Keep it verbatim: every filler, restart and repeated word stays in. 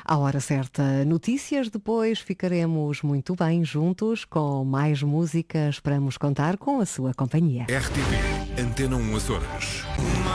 À hora certa, notícias. Depois ficaremos muito bem juntos com mais música. Esperamos contar com a sua companhia. R T P Antena um Açores.